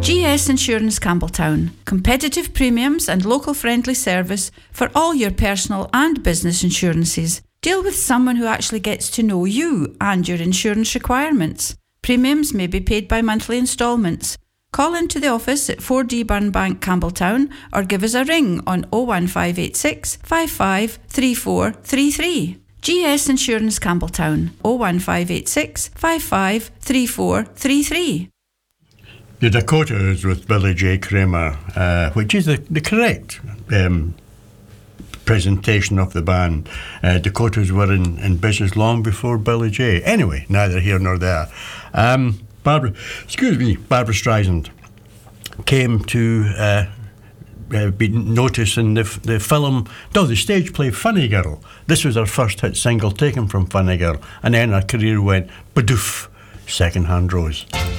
GS Insurance Campbelltown. Competitive premiums and local friendly service for all your personal and business insurances. Deal with someone who actually gets to know you and your insurance requirements. Premiums may be paid by monthly instalments. Call into the office at 4D Burnbank, Campbelltown, or give us a ring on 01586 55 3433. GS Insurance Campbelltown, 01586 55 3433. The Dakotas with Billy J. Kramer, which is the correct presentation of the band. Dakotas were in business long before Billy J. Anyway, neither here nor there. Barbara Streisand came to be noticed in the film, the stage play Funny Girl. This was her first hit single taken from Funny Girl, and then her career went badoof, Second Hand Rose.